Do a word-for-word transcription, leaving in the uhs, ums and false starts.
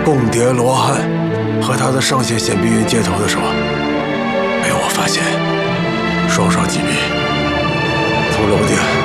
共谍罗汉和他的上线显兵员接头的时候，被我发现双双击毙，从楼顶